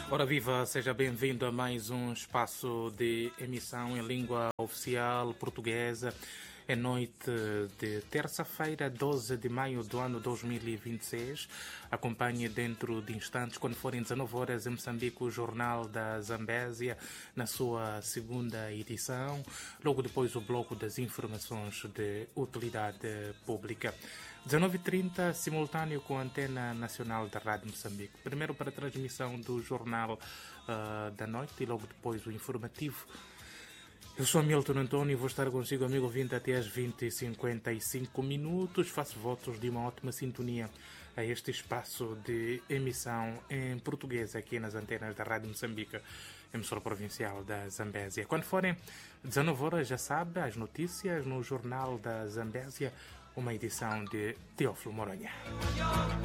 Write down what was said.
Ora viva, seja bem-vindo a mais um espaço de emissão em língua oficial portuguesa. É noite de terça-feira, 12 de maio do ano 2026. Acompanhe dentro de instantes, quando forem 19 horas, em Moçambique, o Jornal da Zambésia, na sua segunda edição. Logo depois, o bloco das informações de utilidade pública. 19h30, simultâneo com a Antena Nacional da Rádio Moçambique. Primeiro para a transmissão do Jornal da Noite e logo depois o informativo. Eu sou Milton Antônio e vou estar consigo, amigo ouvinte, até às 20h55. Faço votos de uma ótima sintonia a este espaço de emissão em português aqui nas antenas da Rádio Moçambique, emissora provincial da Zambésia. Quando forem 19 horas, já sabe, as notícias no Jornal da Zambésia, uma edição de Teófilo Moronha.